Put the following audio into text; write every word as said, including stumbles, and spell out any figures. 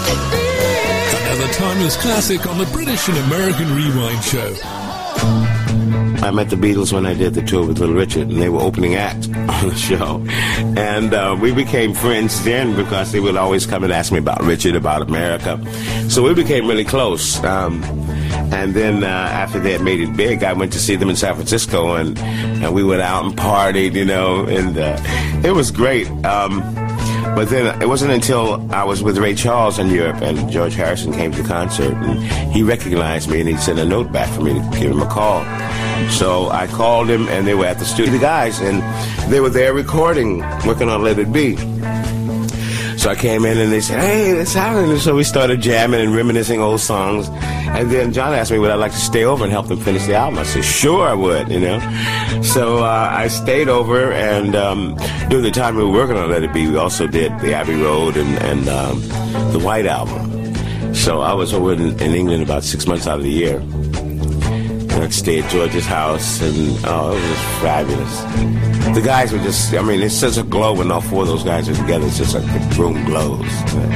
Another timeless classic on the British and American Rewind Show. I met the Beatles when I did the tour with Little Richard, and they were opening act on the show. And uh, we became friends then because they would always come and ask me about Richard, about America. So we became really close. Um, and then uh, after they had made it big, I went to see them in San Francisco, and, and we went out and partied, you know, and uh, it was great. Um, But then it wasn't until I was with Ray Charles in Europe and George Harrison came to the concert, and he recognized me and he sent a note back for me to give him a call. So I called him, and they were at the studio, the guys, and they were there recording, working on Let It Be. So I came in and they said, hey, that's happening. And so we started jamming and reminiscing old songs. And then John asked me, would I like to stay over and help them finish the album? I said, sure I would, you know. So uh, I stayed over, and um, during the time we were working on Let It Be, we also did the Abbey Road and, and um, the White Album. So I was over in, in England about six months out of the year. And I'd stay at George's house, and oh, it was fabulous. The guys were just, I mean, it's such a glow when all four of those guys are together. It's just like the room glows.